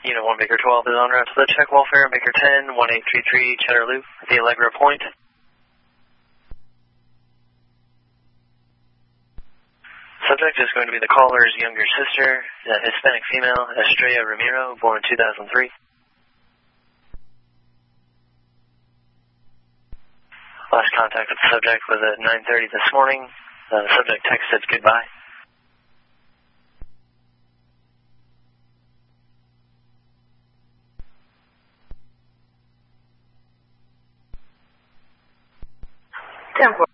Unit 1 Baker 12 is en route to the check welfare, Baker 10, 1833 Cheddar Loop, the Allegra Point. Subject is going to be the caller's younger sister, a Hispanic female, Estrella Ramiro, born 2003. Last contact with the subject was at 9:30 this morning. The subject texted goodbye. Tempo.